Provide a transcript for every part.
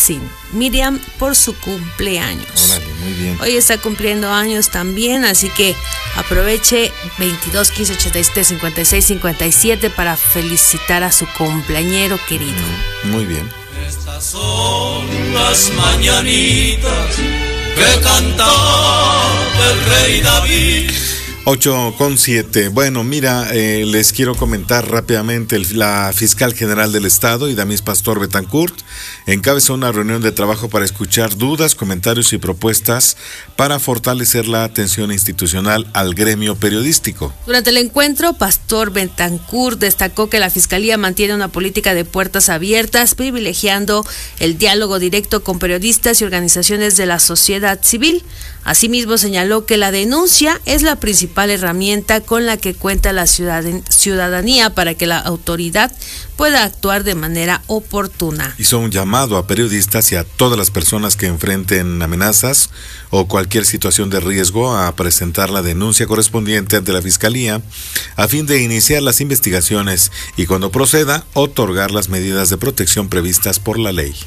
Yeltsin, Miriam, por su cumpleaños. Órale, muy bien. Hoy está cumpliendo años también, así que aproveche 22 15 87 56 57 para felicitar a su cumpleañero querido. Muy bien. Estas son las mañanitas que cantaba el rey David. 8:07. Bueno, mira, les quiero comentar rápidamente. La fiscal general del Estado, Idamis Pastor Betancourt, encabezó una reunión de trabajo para escuchar dudas, comentarios y propuestas para fortalecer la atención institucional al gremio periodístico. Durante el encuentro, Pastor Betancourt destacó que la Fiscalía mantiene una política de puertas abiertas, privilegiando el diálogo directo con periodistas y organizaciones de la sociedad civil. Asimismo, señaló que la denuncia es la principal herramienta con la que cuenta la ciudadanía para que la autoridad pueda actuar de manera oportuna. Hizo un llamado a periodistas y a todas las personas que enfrenten amenazas o cualquier situación de riesgo a presentar la denuncia correspondiente ante la Fiscalía a fin de iniciar las investigaciones y, cuando proceda, otorgar las medidas de protección previstas por la ley.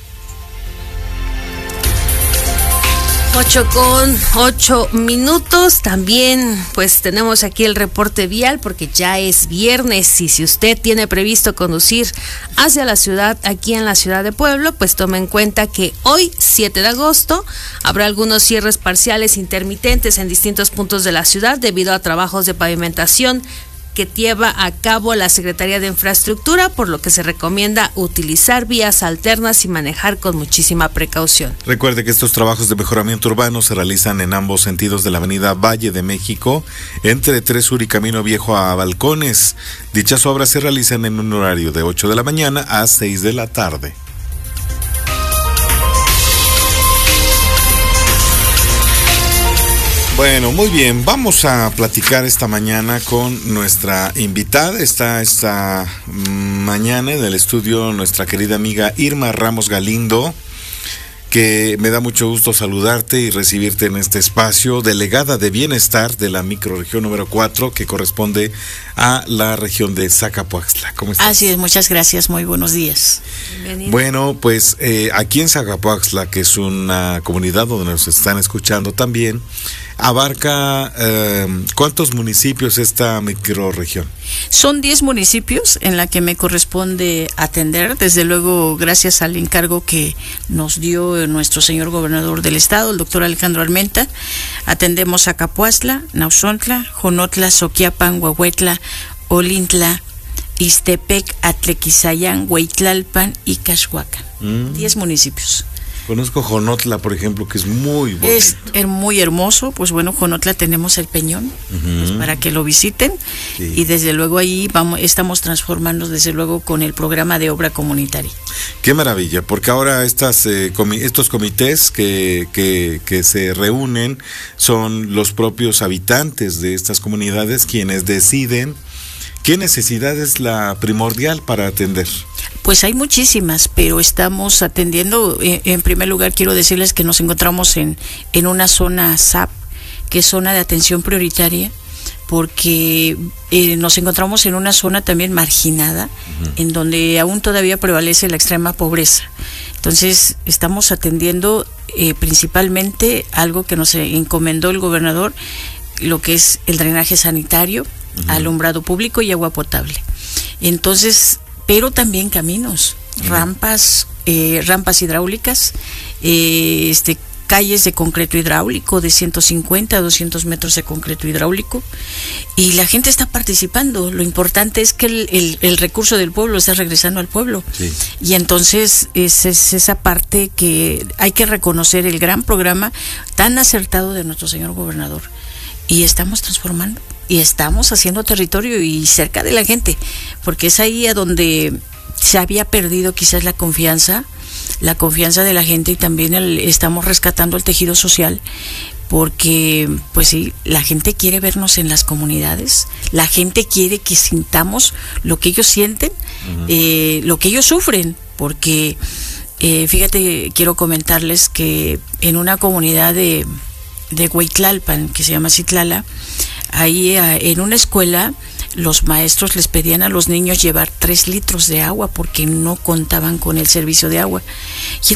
8:08. También pues tenemos aquí el reporte vial porque ya es viernes y si usted tiene previsto conducir hacia la ciudad, aquí en la ciudad de Puebla, pues tome en cuenta que hoy, 7 de agosto, habrá algunos cierres parciales intermitentes en distintos puntos de la ciudad debido a trabajos de pavimentación que lleva a cabo la Secretaría de Infraestructura, por lo que se recomienda utilizar vías alternas y manejar con muchísima precaución. Recuerde que estos trabajos de mejoramiento urbano se realizan en ambos sentidos de la avenida Valle de México, entre 3 Sur y Camino Viejo a Balcones. Dichas obras se realizan en un horario de 8 de la mañana a 6 de la tarde. Bueno, muy bien, vamos a platicar esta mañana con nuestra invitada. Está esta mañana en el estudio nuestra querida amiga Irma Ramos Galindo, que me da mucho gusto saludarte y recibirte en este espacio, delegada de bienestar de la microrregión número 4, que corresponde a la región de Zacapuaxtla. ¿Cómo estás? Así es, muchas gracias, muy buenos días. Bienvenido. Bueno, pues aquí en Zacapuaxtla, que es una comunidad donde nos están escuchando también, abarca ¿cuántos municipios esta microrregión? Son 10 municipios en la que me corresponde atender, desde luego gracias al encargo que nos dio nuestro señor gobernador del estado, el doctor Alejandro Armenta. Atendemos Zacapuaxtla, Nauzontla, Jonotla, Soquiapan, Huehuetla, Olintla, Ixtepec, Atlequizayán, Hueytlalpan y Caxhuacan. 10 municipios. Conozco Jonotla, por ejemplo, que es muy bonito. Es muy hermoso. Pues bueno, Jonotla tenemos el Peñón, pues para que lo visiten. Sí. Y desde luego ahí estamos transformando, desde luego, con el programa de obra comunitaria. Qué maravilla, porque ahora estos comités que se reúnen son los propios habitantes de estas comunidades quienes deciden qué necesidad es la primordial para atender. Pues hay muchísimas, pero estamos atendiendo. En primer lugar, quiero decirles que nos encontramos en una zona SAP, que es zona de atención prioritaria, porque nos encontramos en una zona también marginada, en donde aún todavía prevalece la extrema pobreza. Entonces, estamos atendiendo principalmente algo que nos encomendó el gobernador, lo que es el drenaje sanitario, alumbrado público y agua potable. Entonces, pero también caminos, rampas hidráulicas, calles de concreto hidráulico de 150 a 200 metros de concreto hidráulico, y la gente está participando. Lo importante es que el recurso del pueblo está regresando al pueblo. Sí. Y entonces es esa parte que hay que reconocer, el gran programa tan acertado de nuestro señor gobernador, y estamos transformando. Y estamos haciendo territorio y cerca de la gente, porque es ahí a donde se había perdido quizás la confianza de la gente, y también estamos rescatando el tejido social, porque pues sí, la gente quiere vernos en las comunidades, la gente quiere que sintamos lo que ellos sienten, lo que ellos sufren, porque fíjate, quiero comentarles que en una comunidad de Hueytlalpan, que se llama Citlala, ahí en una escuela los maestros les pedían a los niños llevar 3 litros de agua porque no contaban con el servicio de agua. Y